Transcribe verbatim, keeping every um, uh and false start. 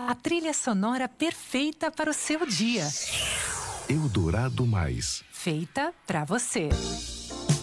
a trilha sonora perfeita para o seu dia. Eldorado Mais. Feita pra você.